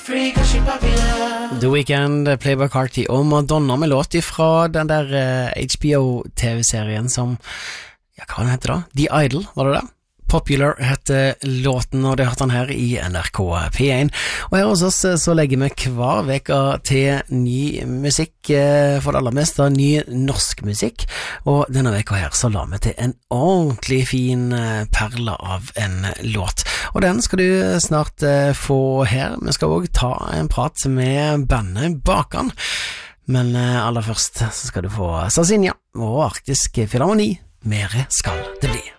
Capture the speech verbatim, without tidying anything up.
The Weeknd, Playboi Carti og Madonna med låt fra den der uh, H B O-tv-serien som, ja, hva den heter da? The Idol, var det det? Popular heter låten, og det har han her i N R K P én. Og her hos oss så legger vi hver veka til ny musikk, for det aller meste ny norsk musikk, og denne veka her så la vi til en ordentlig fin perle av en låt. Og den skal du snart få her. Vi skal også ta en prat med bandet Bakan, men aller først så skal du få Sarsinia og Arktisk Filharmoni. Mere skal det bli.